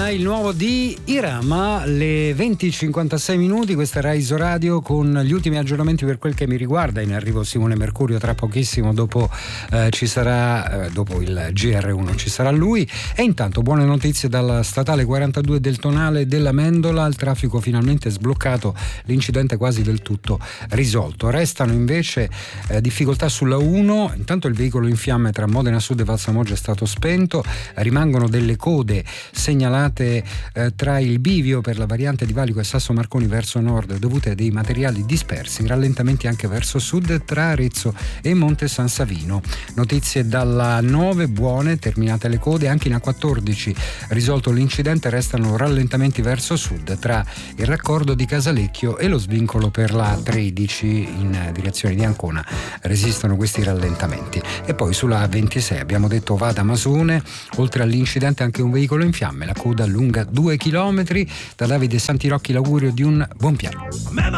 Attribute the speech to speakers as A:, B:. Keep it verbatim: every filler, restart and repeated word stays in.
A: Irama, il nuovo di Irama, le venti e cinquantasei minuti, questa era Isoradio con gli ultimi aggiornamenti per quel che mi riguarda. In arrivo Simone Mercurio tra pochissimo, dopo eh, ci sarà eh, dopo il G R uno ci sarà lui. E intanto buone notizie dalla statale quarantadue del Tonale della Mendola, il traffico finalmente sbloccato, l'incidente quasi del tutto risolto. Restano invece eh, difficoltà sulla uno, intanto il veicolo in fiamme tra Modena Sud e Valsamoggia è stato spento, rimangono delle code segnalate eh, tra il bivio per la variante di Valico e Sasso Marconi verso nord dovute a dei materiali dispersi, rallentamenti anche verso sud tra Arezzo e Monte San Savino. Notizie dalla nove buone, terminate le code, anche in A quattordici risolto l'incidente, restano rallentamenti verso sud tra il raccordo di Casalecchio e lo svincolo per la A tredici in direzione di Ancona, resistono questi rallentamenti. E poi sulla A ventisei abbiamo detto Vada Masone, oltre all'incidente anche un veicolo in fiamme, la coda lunga due chilometri. Da Davide Santirocchi l'augurio di un buon piano.